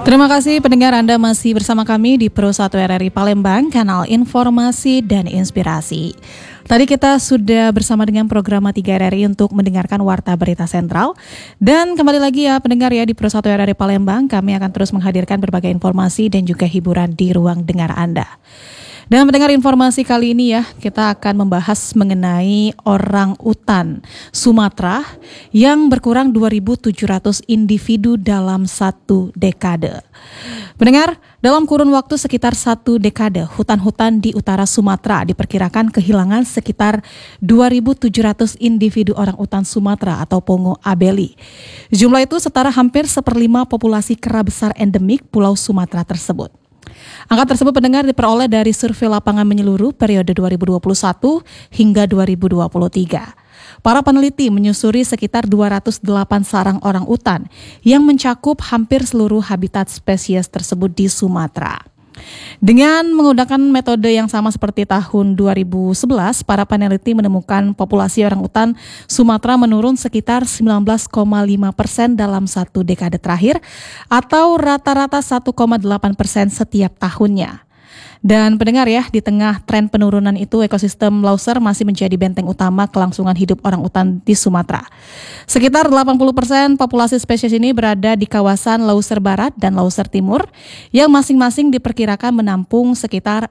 Terima kasih pendengar, Anda masih bersama kami di Pro 1 RRI Palembang, kanal informasi dan inspirasi. Tadi kita sudah bersama dengan program 3 RRI untuk mendengarkan Warta Berita Sentral. Dan kembali lagi ya pendengar ya di Pro 1 RRI Palembang, kami akan terus menghadirkan berbagai informasi dan juga hiburan di ruang dengar Anda. Dan mendengar informasi kali ini ya, kita akan membahas mengenai orang utan Sumatera yang berkurang 2.700 individu dalam satu dekade. Mendengar, dalam kurun waktu sekitar satu dekade, hutan-hutan di utara Sumatera diperkirakan kehilangan sekitar 2.700 individu orang utan Sumatera atau Pongo abeli. Jumlah itu setara hampir 1/5 populasi kera besar endemik Pulau Sumatera tersebut. Angka tersebut pendengar diperoleh dari survei lapangan menyeluruh periode 2021 hingga 2023. Para peneliti menyusuri sekitar 208 sarang orang utan yang mencakup hampir seluruh habitat spesies tersebut di Sumatera. Dengan menggunakan metode yang sama seperti tahun 2011, para peneliti menemukan populasi orang utan Sumatera menurun sekitar 19,5% dalam satu dekade terakhir atau rata-rata 1,8% setiap tahunnya. Dan pendengar ya, di tengah tren penurunan itu, ekosistem Lauser masih menjadi benteng utama kelangsungan hidup orang utan di Sumatera. Sekitar 80% populasi spesies ini berada di kawasan Lauser Barat dan Lauser Timur, yang masing-masing diperkirakan menampung sekitar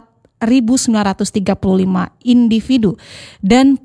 4.935 individu dan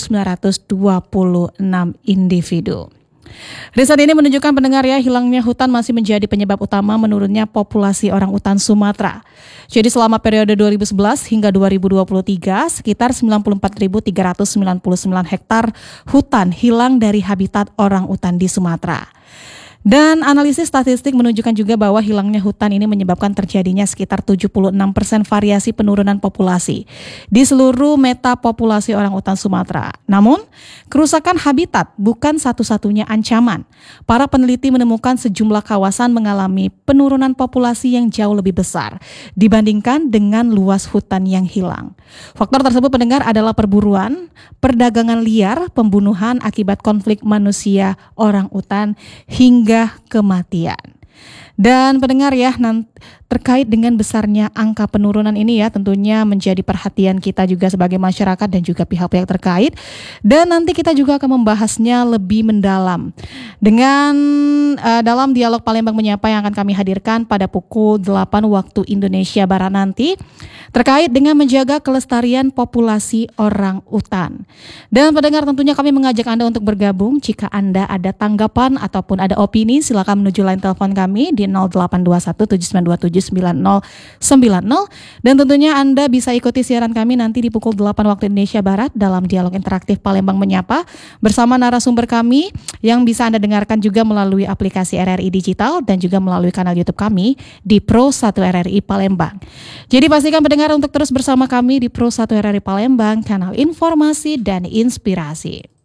4.926 individu. Riset ini menunjukkan pendengar ya, hilangnya hutan masih menjadi penyebab utama menurunnya populasi orang utan Sumatera. Jadi selama periode 2011 hingga 2023, sekitar 94.399 hektar hutan hilang dari habitat orang utan di Sumatera. Dan analisis statistik menunjukkan juga bahwa hilangnya hutan ini menyebabkan terjadinya sekitar 76% variasi penurunan populasi di seluruh meta populasi orang utan Sumatera. Namun, kerusakan habitat bukan satu-satunya ancaman. Para peneliti menemukan sejumlah kawasan mengalami penurunan populasi yang jauh lebih besar dibandingkan dengan luas hutan yang hilang. Faktor tersebut pendengar adalah perburuan, perdagangan liar, pembunuhan akibat konflik manusia orang utan, hingga kematian. Dan pendengar ya, terkait dengan besarnya angka penurunan ini ya, tentunya menjadi perhatian kita juga sebagai masyarakat dan juga pihak-pihak terkait. Dan nanti kita juga akan membahasnya lebih mendalam dengan dalam dialog Palembang Menyapa yang akan kami hadirkan pada pukul 8 waktu Indonesia Barat nanti, terkait dengan menjaga kelestarian populasi orang utan. Dan pendengar, tentunya kami mengajak Anda untuk bergabung. Jika Anda ada tanggapan ataupun ada opini, silakan menuju line telepon kami di 082179279090. Dan tentunya Anda bisa ikuti siaran kami nanti di pukul 8 waktu Indonesia Barat dalam dialog interaktif Palembang Menyapa bersama narasumber kami yang bisa Anda dengarkan juga melalui aplikasi RRI Digital dan juga melalui kanal YouTube kami di Pro 1 RRI Palembang. Jadi pastikan pendengar untuk terus bersama kami di Pro 1 RRI Palembang, kanal informasi dan inspirasi.